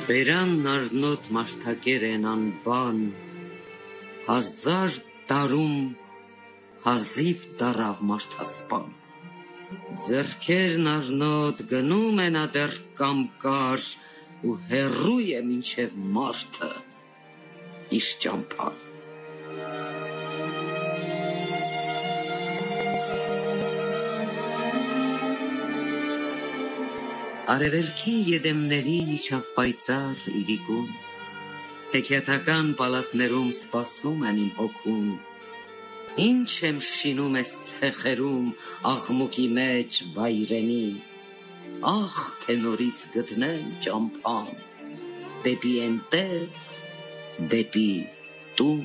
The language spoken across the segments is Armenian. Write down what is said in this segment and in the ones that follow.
Բերանն արնոտ մարդակեր են անբան, 1000 տարում հազիվ դարավ մարդասպան, ձեռքերն արնոտ գնում են ադեռ կամկար, ու հեռու է մինչև մարդը իր ճամփան։ Արևելքի եդեմներին իջավ պայծառ իրիկուն, հեքիաթական պալատներում սպասում են իմ հոգուն, ինչ եմ շինում ես ցեխերում աղմուկի մեջ վայրենի, ախ թե նորից գտնեմ ճամփան, դեպի էնտեղ, դեպի տուն։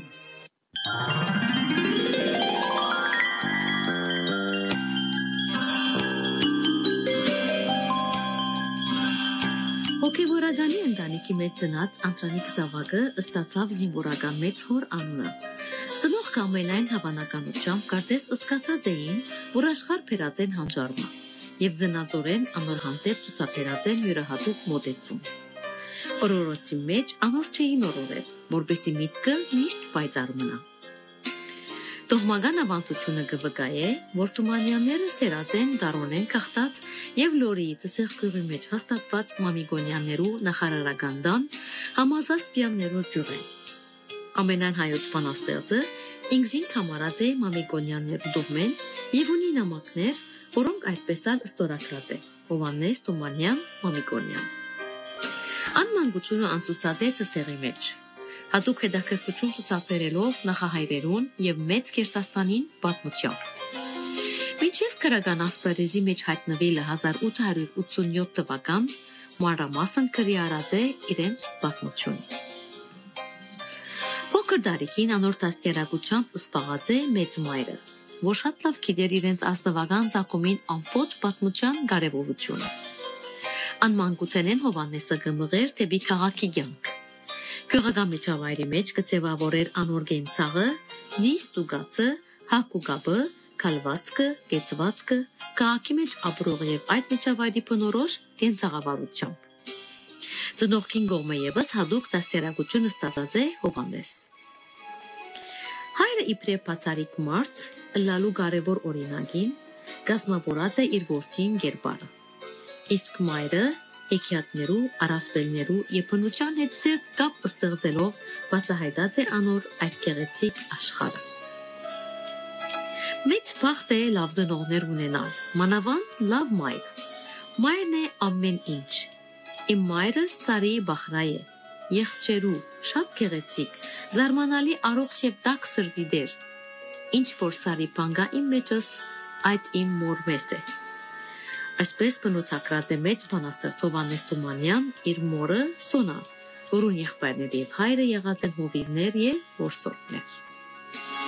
Հոգևորականի ընտանիքի մեջ ծնած Անդրանիկ Զավակը ստացավ զինվորական մեծ հոր անունը։ Ծնողքը ամենայն հավանականությամբ կարծես զգացած էին, որ աշխարհ բերած են հանճարմա, եւ զնացորեն անոր հանդեպ ցուցաբերած են յուրահատուկ մոտեցում։ Օրորոցի մեջ անոր չէին օրորել, որպեսի միտքը միշտ պայծառ մնա։ Տոհմական ավանդությունը կվկայե, որ Թումանյանները սերած են դարոնեն կախտած եւ լորիի ծսեղքյուղի մեջ հաստատված Մամիկոնյաններու նախարարական դան համազասպյաններու ջուրեն։ Ամենայն հայոց բանաստեղծը ինքզին համարած է Մամիկոնյաններու դողմեն եւ ունի նամակներ, որոնք այդպես ալ ստորագրած է Հովանես Թումանյան Մամիկոնյան։ Անմանկությունը անցուցած է ծսեղի մեջ։ Հատուկ հետաքրքրություն ցուցաբերելով նախահայրերուն եւ մեծ Կերտաստանին պատմությամբ։ Մինչև քրական ասպարեզի մեջ հայտնվելը 1887 թվական մանրամասն քրի արած է իրենց պատմությունը։ Փոքր դարիքին անոր դաստիարակությամբ սպաղած է մեծ մայրը, որ շատ լավ գիտեր իրենց ազնվական ցակումին ամբողջ պատմության կարևորությունը։ Անմանկութենեն Հովանեսը գմղեր դեպի քաղաքի կյանք։ Քրական միջավայրի մեջ կծևավորեր անոր գենցաղը, նիստուգացը, հակուգաբը, քալվածքը, կեցվածքը, քաղաքի մեջ ապրող եւ այդ միջավայրի բնորոշ գենցաղավարությամբ։ Ծնողքին կողմը եւս հadouk դաստիարակություն ստացած է Հովանես։ Հայրը իբրև բացարիք մարդ, լալու կարևոր օրինակին, կազմավորած է իր որդին Գերբարը։ Իսկ մայրը հեքիաթներու, առասպելներու եւ բնության հետ սերտ կապ ստեղծելով բացահայտած է անոր այդ գեղեցիկ աշխարհը։ Մեծ բախտ է լավ ծնողներ ունենալ, մանավանդ լավ մայր։ Մայրն է ամեն ինչ։ Իմ մայրը Սարի Բախրայ է, եղջերու, շատ գեղեցիկ, զարմանալի առողջ եւ տաք սրտի դեր։ Ինչ որ Սարի բանգա իմ մեջս, այդ իմ մորմես է։ Այսպես բնութագրած է մեծ բանաստեղծ Հովանես Թումանյան իր մորը Սոնան, որուն եղբայրները եւ հայրը եղած են հովիվներ եւ որսորդներ։